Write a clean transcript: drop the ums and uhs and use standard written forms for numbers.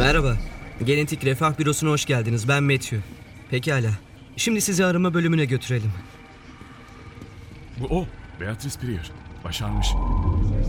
Merhaba. Genetik Refah Bürosu'na hoş geldiniz. Ben Matthew. Pekala. Şimdi sizi arama bölümüne götürelim. Bu o. Beatrice Prier. Başarmış.